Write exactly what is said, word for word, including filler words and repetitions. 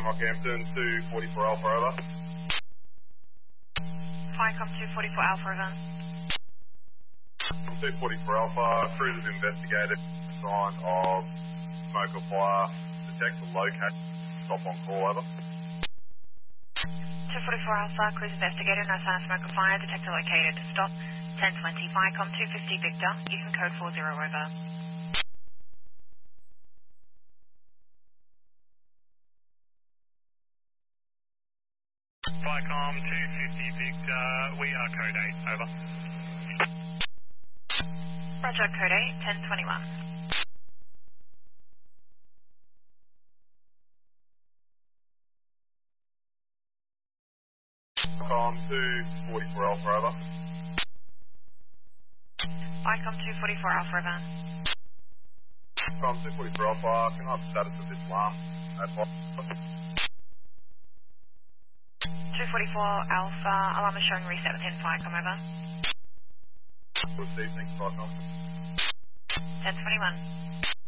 Rockhampton, two forty-four Alpha, over. Ficom two forty-four Alpha, over. two forty-four Alpha, cruisers investigated, sign of smoke or fire, detect or locate, stop on call, over. two forty-four Alpha, cruise investigator, no sign of smoke or fire, detector located, stop. ten twenty, Ficom two fifty Victor, using code four zero, over. Ficom two fifty Victor, we are code eight, over. Roger, code eight, ten twenty-one. Ficom two forty-four Alpha, over. Ficom two forty-four Alpha, over. Ficom two forty-four Alpha, can I have the status of this alarm? two forty-four Alpha, alarm is showing reset within Ficom, over. Good evening, Ficom. ten twenty-one.